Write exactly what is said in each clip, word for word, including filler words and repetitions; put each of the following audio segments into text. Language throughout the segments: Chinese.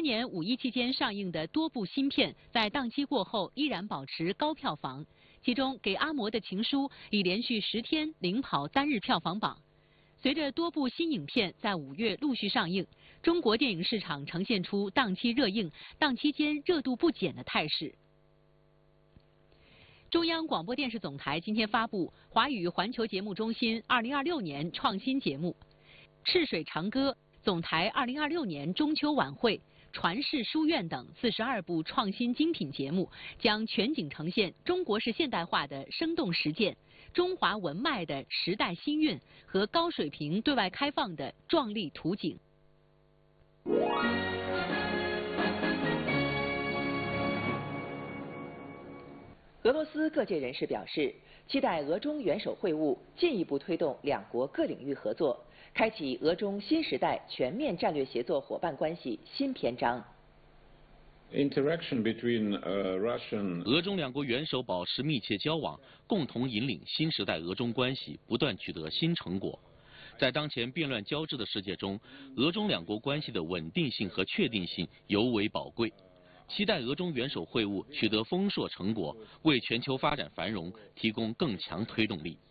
年五一期间上映的多部新片，在档期过后依然保持高票房。其中，《给阿嬷的情书》已连续十天领跑单日票房榜。随着多部新影片在五月陆续上映，中国电影市场呈现出档期热映、档期间热度不减的态势。中央广播电视总台今天发布华语环球节目中心二零二六年创新节目《赤水长歌》、总台二零二六年中秋晚会、传世书院等四十二部创新精品节目，将全景呈现中国式现代化的生动实践、中华文脉的时代新韵和高水平对外开放的壮丽图景。 俄罗斯各界人士表示，期待俄中元首会晤进一步推动两国各领域合作，开启俄中新时代全面战略协作伙伴关系新篇章。 Interaction between, uh, Russian... 俄中两国元首保持密切交往，共同引领新时代俄中关系不断取得新成果。在当前变乱交织的世界中，俄中两国关系的稳定性和确定性尤为宝贵。期待俄中元首会晤取得丰硕成果，为全球发展繁荣提供更强推动力。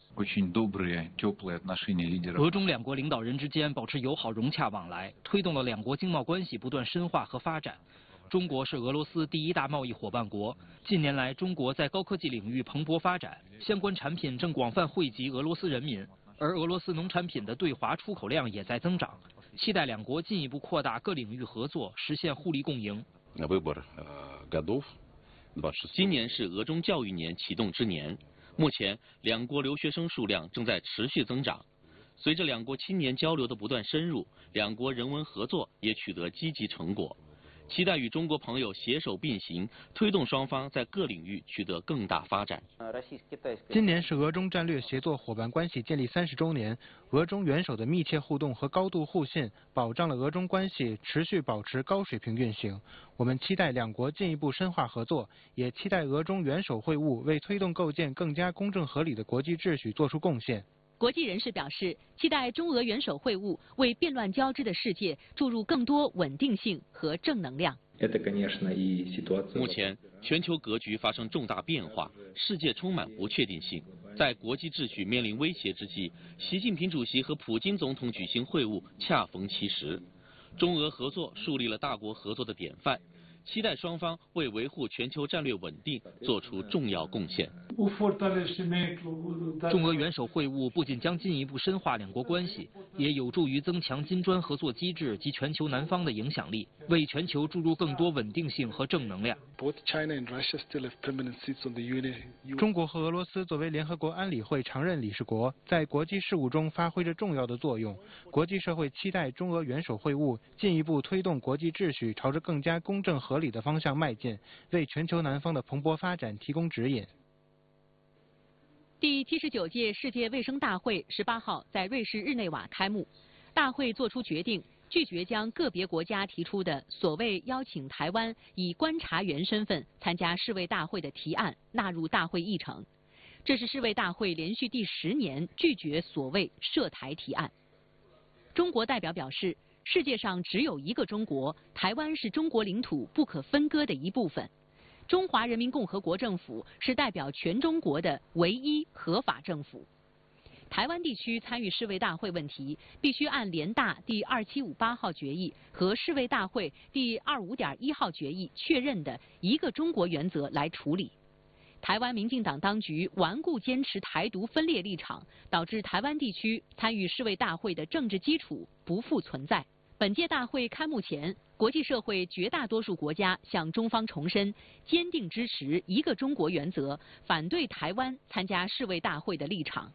俄中两国领导人之间保持友好融洽往来，推动了两国经贸关系不断深化和发展。中国是俄罗斯第一大贸易伙伴国，近年来中国在高科技领域蓬勃发展，相关产品正广泛惠及俄罗斯人民，而俄罗斯农产品的对华出口量也在增长。期待两国进一步扩大各领域合作，实现互利共赢。 今年是俄中教育年启动之年，目前两国留学生数量正在持续增长。随着两国青年交流的不断深入，两国人文合作也取得积极成果。期待与中国朋友携手并行，推动双方在各领域取得更大发展。 今年是俄中战略协作伙伴关系建立三十周年，俄中元首的密切互动和高度互信，保障了俄中关系持续保持高水平运行。我们期待两国进一步深化合作，也期待俄中元首会晤为推动构建更加公正合理的国际秩序做出贡献。 国际人士表示，期待中俄元首会晤为变乱交织的世界注入更多稳定性和正能量。 目前，全球格局发生重大变化，世界充满不确定性。在国际秩序面临威胁之际，习近平主席和普京总统举行会晤，恰逢其时。中俄合作树立了大国合作的典范。期待双方为维护全球战略稳定做出重要贡献。 中俄元首会晤不仅将进一步深化两国关系，也有助于增强金砖合作机制及全球南方的影响力，为全球注入更多稳定性和正能量。 中国和俄罗斯作为联合国安理会常任理事国，在国际事务中发挥着重要的作用。国际社会期待中俄元首会晤进一步推动国际秩序朝着更加公正合理的方向迈进，为全球南方的蓬勃发展提供指引。 第七十九届世界卫生大会十八号在瑞士日内瓦开幕，大会作出决定，拒绝将个别国家提出的所谓邀请台湾以观察员身份参加世卫大会的提案纳入大会议程。这是世卫大会连续第十年拒绝所谓涉台提案。中国代表表示，世界上只有一个中国，台湾是中国领土不可分割的一部分。中华人民共和国政府是代表全中国的唯一合法政府。台湾地区参与世卫大会问题，必须按联大第二七五八号决议和世卫大会第二五点一号决议确认的一个中国原则来处理。台湾民进党当局顽固坚持台独分裂立场，导致台湾地区参与世卫大会的政治基础不复存在。本届大会开幕前，国际社会绝大多数国家向中方重申坚定支持一个中国原则，反对台湾参加世卫大会的立场。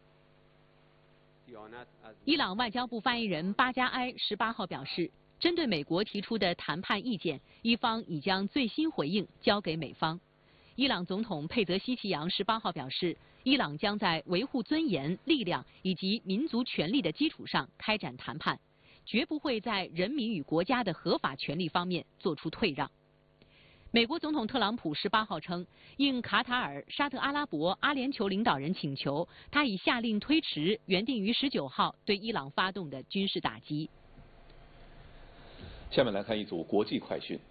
伊朗外交部发言人巴加埃十八号表示，针对美国提出的谈判意见，伊方已将最新回应交给美方。伊朗总统佩泽希奇扬十八号表示，伊朗将在维护尊严、力量以及民族权利的基础上开展谈判，绝不会在人民与国家的合法权利方面做出退让。美国总统特朗普十八号称，应卡塔尔、沙特阿拉伯、阿联酋领导人请求，他已下令推迟原定于十九号对伊朗发动的军事打击。 下面来看一组国际快讯。